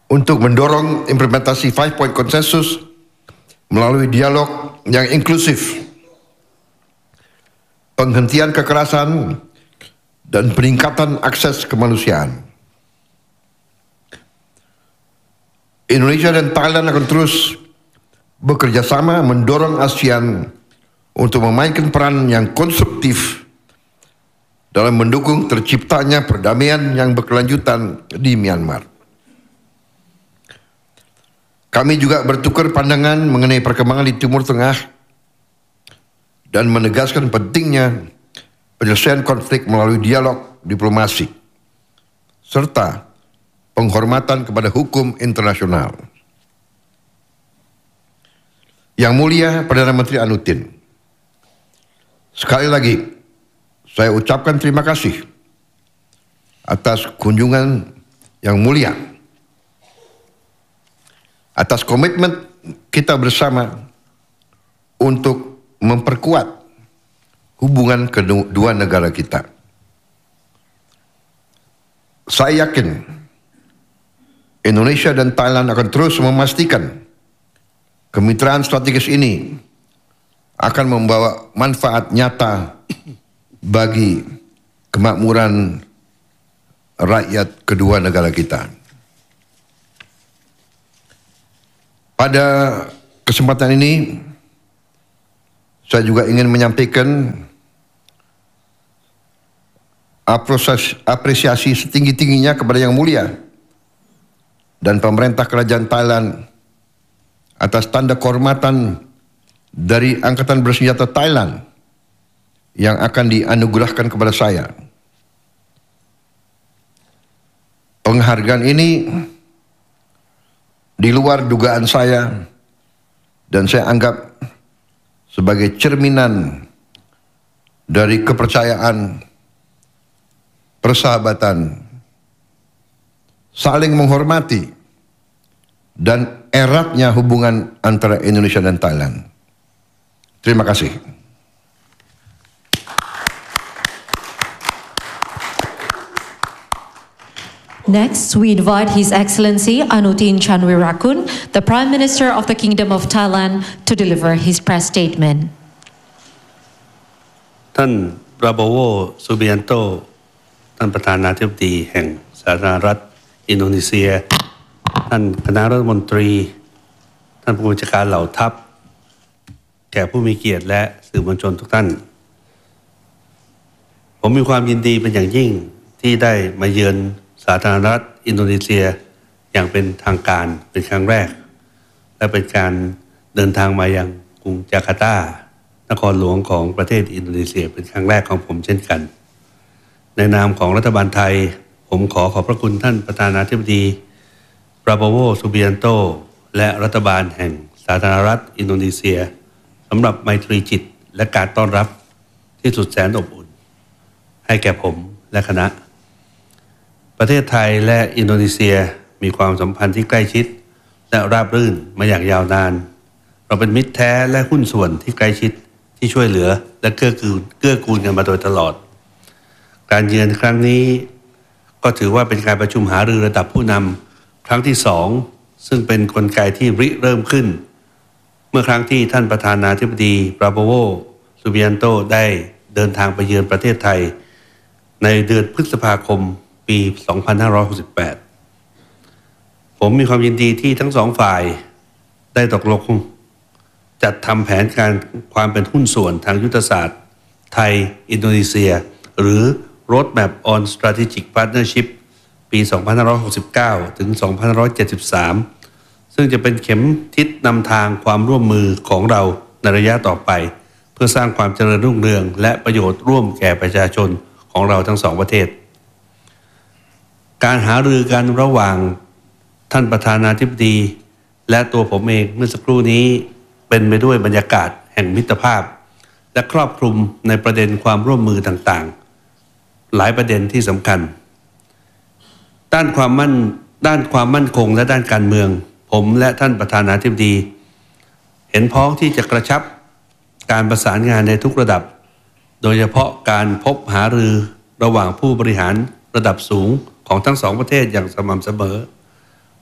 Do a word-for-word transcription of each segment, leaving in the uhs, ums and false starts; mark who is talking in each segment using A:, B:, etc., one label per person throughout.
A: untuk mendorong implementasi five point konsensus melalui dialog yang inklusif, penghentian kekerasan, dan peningkatan akses kemanusiaan. Indonesia dan Thailand akan terus bekerja sama mendorong ASEAN untuk memainkan peran yang konstruktif dalam mendukung terciptanya perdamaian yang berkelanjutan di Myanmar. Kami juga bertukar pandangan mengenai perkembangan di Timur Tengah dan menegaskan pentingnya penyelesaian konflik melalui dialog diplomasi serta penghormatan kepada hukum internasional. Yang Mulia Perdana Menteri Anutin, sekali lagi saya ucapkan terima kasih atas kunjungan yang mulia, atas komitmen kita bersama untuk memperkuat hubungan kedua negara kita. Saya yakin Indonesia dan Thailand akan terus memastikan kemitraan strategis ini akan membawa manfaat nyata bagi kemakmuran rakyat kedua negara kita. Pada kesempatan ini, saya juga ingin menyampaikan apresiasi setinggi-tingginya kepada Yang Mulia dan pemerintah Kerajaan Thailand atas tanda kehormatan dari Angkatan Bersenjata Thailand yang akan dianugerahkan kepada saya. Penghargaan ini di luar dugaan saya dan saya anggap sebagai cerminan dari kepercayaan, persahabatan, saling menghormati, dan eratnya hubungan antara Indonesia dan Thailand. Terima kasih.
B: Next, we invite His Excellency Anutin Chanvirakul, the Prime Minister of the Kingdom of Thailand, to deliver his press statement.
C: ท่านราโบโว ซูบิยันโต ท่านประธานาธิบดีแห่งสาธารณรัฐอินโดนีเซีย ท่านคณะรัฐมนตรี ท่านผู้บัญชาการเหล่าทัพ แขกผู้มีเกียรติและสื่อมวลชนทุกท่าน ผมมีความยินดีเป็นอย่างยิ่งที่ได้มาเยือนสาธารณรัฐอินโดนีเซียอย่างเป็นทางการเป็นครั้งแรกและเป็นการเดินทางมายังกรุงจาการ์ตานครหลวงของประเทศอินโดนีเซียเป็นครั้งแรกของผมเช่นกันในนามของรัฐบาลไทยผมขอขอบพระคุณท่านประธานาธิบดีปราโบโว ซูบิยันโตและรัฐบาลแห่งสาธารณรัฐอินโดนีเซียสำหรับไมตรีจิตและการต้อนรับที่สุดแสนอบอุ่นให้แก่ผมและคณะประเทศไทยและอินโดนีเซียมีความสัมพันธ์ที่ใกล้ชิดและราบรื่นมาอย่างยาวนานเราเป็นมิตรแท้และหุ้นส่วนที่ใกล้ชิดที่ช่วยเหลือและเกื้อกูลเกื้อกูลกันมาโดยตลอดการเยือนครั้งนี้ก็ถือว่าเป็นการประชุมหารือระดับผู้นำครั้งที่สองซึ่งเป็นกลไกที่ริเริ่มขึ้นเมื่อครั้งที่ท่านประธานาธิบดีปราโบโว ซูบิยันโตได้เดินทางไปเยือนประเทศไทยในเดือนพฤษภาคมปี สองพันห้าร้อยหกสิบแปด ผมมีความยินดีที่ทั้งสองฝ่ายได้ตกลงจัดทำแผนการความเป็นหุ้นส่วนทางยุทธศาสตร์ไทยอินโดนีเซียหรือ Roadmap on Strategic Partnership ปี สองพันห้าร้อยหกสิบเก้า ถึง สองพันห้าร้อยเจ็ดสิบสาม ซึ่งจะเป็นเข็มทิศนำทางความร่วมมือของเราในระยะต่อไปเพื่อสร้างความเจริญรุ่งเรืองและประโยชน์ร่วมแก่ประชาชนของเราทั้งสองประเทศการหารือกันระหว่างท่านประธานาธิบดีและตัวผมเองเมื่อสักครู่นี้เป็นไปด้วยบรรยากาศแห่งมิตรภาพและครอบคลุมในประเด็นความร่วมมือต่างๆหลายประเด็นที่สำคัญด้านความมั่นด้านความมั่นคงและด้านการเมืองผมและท่านประธานาธิบดีเห็นพ้องที่จะกระชับการประสานงานในทุกระดับโดยเฉพาะการพบหารือระหว่างผู้บริหารระดับสูงของทั้งสองประเทศอย่างสม่ำเสมอ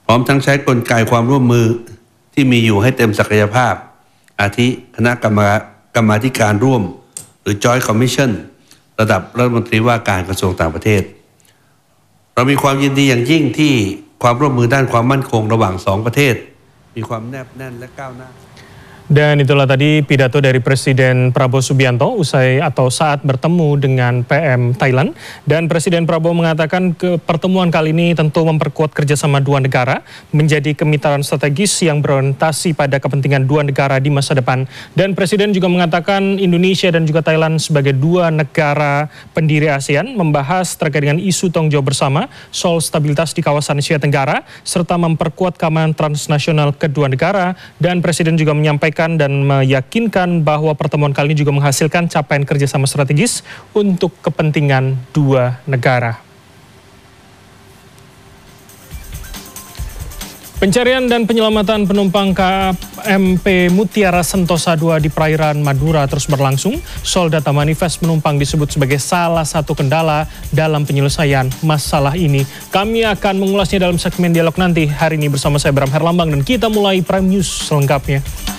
C: พร้อมทั้งใช้กลไกความร่วมมือที่มีอยู่ให้เต็มศักยภาพอาทิคณะกรรมกรรมาธิการร่วมหรือ Joint Commission ระดับรัฐมนตรีว่าการกระทรวงต่างประเทศเรามีความยินดีอย่างยิ่งที่ความร่วมมือด้านความมั่นคงระหว่างสองประเทศมีความแนบแน่นและก้าวหน้า
D: Dan itulah tadi pidato dari Presiden Prabowo Subianto usai atau saat bertemu dengan P M Thailand. Dan Presiden Prabowo mengatakan ke pertemuan kali ini tentu memperkuat kerjasama dua negara menjadi kemitraan strategis yang berorientasi pada kepentingan dua negara di masa depan. Dan Presiden juga mengatakan Indonesia dan juga Thailand sebagai dua negara pendiri ASEAN membahas terkait dengan isu tanggung jawab bersama soal stabilitas di kawasan Asia Tenggara serta memperkuat keamanan transnasional kedua negara. Dan Presiden juga menyampaikan dan meyakinkan bahwa pertemuan kali ini juga menghasilkan capaian kerjasama strategis untuk kepentingan dua negara. Pencarian dan penyelamatan penumpang K M P Mutiara Sentosa dua di perairan Madura terus berlangsung. Soal data manifest penumpang disebut sebagai salah satu kendala dalam penyelesaian masalah ini. Kami akan mengulasnya dalam segmen dialog nanti hari ini bersama saya Bram Herlambang dan kita mulai Prime News selengkapnya.